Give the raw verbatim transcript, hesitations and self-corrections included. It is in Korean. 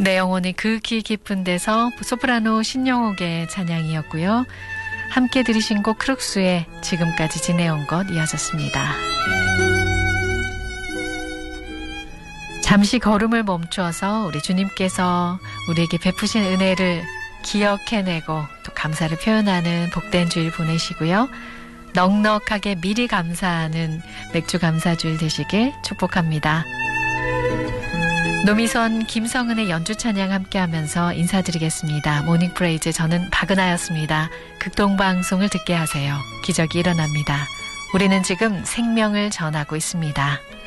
내 영혼의 그윽히 깊은 데서 소프라노 신영옥의 찬양이었고요. 함께 들으신 곡 크룩스의 지금까지 지내온 것 이어졌습니다. 잠시 걸음을 멈추어서 우리 주님께서 우리에게 베푸신 은혜를 기억해내고 또 감사를 표현하는 복된 주일 보내시고요. 넉넉하게 미리 감사하는 맥주 감사주일 되시길 축복합니다. 노미선, 김성은의 연주 찬양 함께하면서 인사드리겠습니다. 모닝 프레이즈, 저는 박은하였습니다. 극동방송을 듣게 하세요. 기적이 일어납니다. 우리는 지금 생명을 전하고 있습니다.